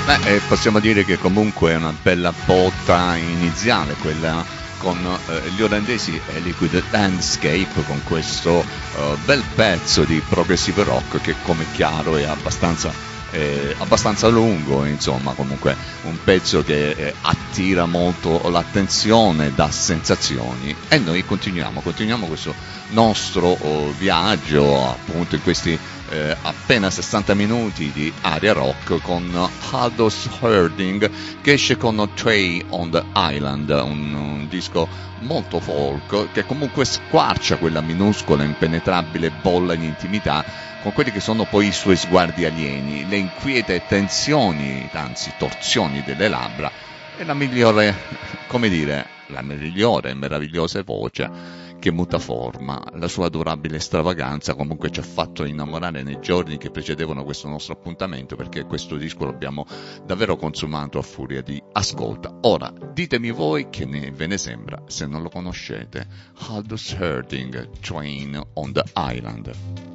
Possiamo dire che comunque è una bella botta iniziale quella con gli olandesi e Liquid Landscape, con questo bel pezzo di progressive rock che, come chiaro, è abbastanza lungo, insomma, comunque un pezzo che attira molto l'attenzione, dà sensazioni, e noi continuiamo questo nostro viaggio appunto in questi appena 60 minuti di aria rock con Aldous Herding, che esce con Trey on the Island, un disco molto folk che comunque squarcia quella minuscola impenetrabile bolla di intimità con quelli che sono poi i suoi sguardi alieni, le inquiete tensioni, anzi torsioni delle labbra, e la migliore, come dire, la migliore e meravigliosa voce che muta forma. La sua adorabile stravaganza comunque ci ha fatto innamorare nei giorni che precedevano questo nostro appuntamento, perché questo disco l'abbiamo davvero consumato a furia di ascolta. Ora ditemi voi che ve ne sembra se non lo conoscete. Aldous Herding, Train on the Island.